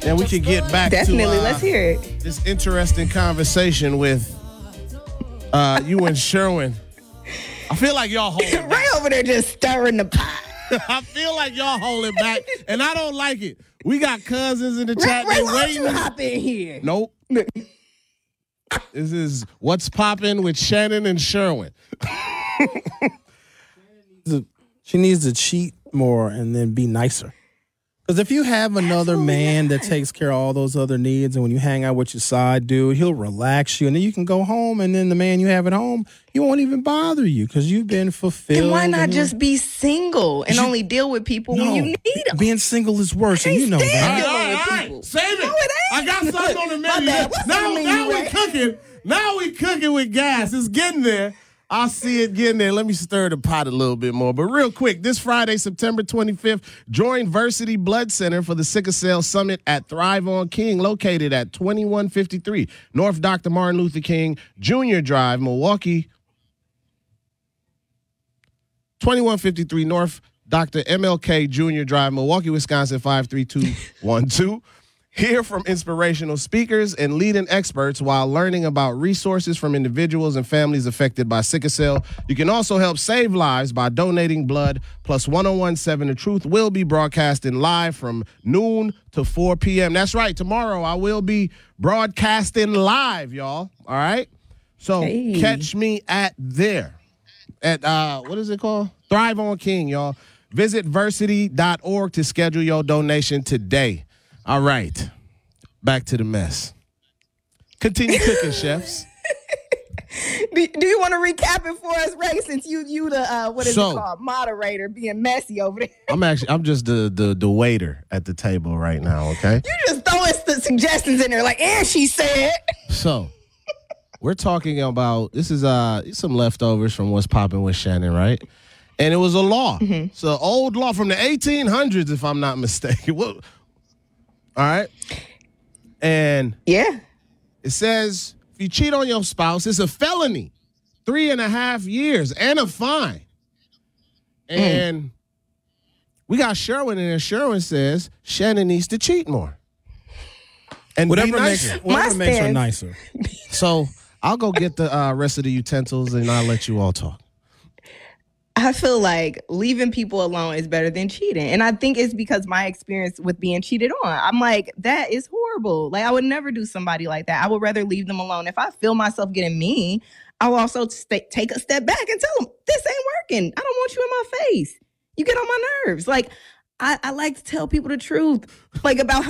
And we could get back Definitely, to let's hear it. this interesting conversation with you and Sherwin. I feel like y'all holding back. Right over there just stirring the pot. I feel like y'all holding back, and I don't like it. We got cousins in the chat. Ray, They why don't waiting. you hop in here? Nope. This is What's Poppin' with Shannon and Sherwin. She needs to cheat more and then be nicer. Because if you have another man that takes care of all those other needs, and when you hang out with your side dude, he'll relax you, and then you can go home, and then the man you have at home, he won't even bother you because you've been fulfilled. And why not just be single and only deal with people when you need them? Being single is worse, and you know that. All right. Save it. No, it ain't. I got something on the menu. My bad. What's Now on the menu, we Ray? cooking. Now we cooking with gas. It's getting there. I see it getting there. Let me stir the pot a little bit more. But real quick, this Friday, September 25th, join Versity Blood Center for the Sickle Cell Summit at Thrive on King, located at 2153 North Dr. Martin Luther King Jr. Drive, Milwaukee. 2153 North Dr. MLK Jr. Drive, Milwaukee, Wisconsin, 53212. Hear from inspirational speakers and leading experts while learning about resources from individuals and families affected by sickle cell. You can also help save lives by donating blood. Plus 1017 The Truth will be broadcasting live from noon to 4 p.m. That's right. Tomorrow I will be broadcasting live, y'all. All right? So catch me at what is it called? Thrive on King, y'all. Visit versity.org to schedule your donation today. All right, back to the mess. Continue cooking, chefs. Do you want to recap it for us, Ray? Since you the what is it called, moderator, being messy over there. I'm just the waiter at the table right now. Okay. You just throwing suggestions in there, like, and she said. So we're talking about this is some leftovers from What's Poppin' with Shannon, right? And it was a law. Mm-hmm. It's an old law from the 1800s, if I'm not mistaken. All right. And yeah, it says if you cheat on your spouse, it's a felony, 3.5 years and a fine. And we got Sherwin in there. Sherwin says Shannon needs to cheat more. And whatever makes her nicer. So I'll go get the rest of the utensils and I'll let you all talk. I feel like leaving people alone is better than cheating. And I think it's because my experience with being cheated on. I'm like, that is horrible. Like, I would never do somebody like that. I would rather leave them alone. If I feel myself getting mean, I'll also take a step back and tell them, this ain't working. I don't want you in my face. You get on my nerves. Like, I like to tell people the truth, like, about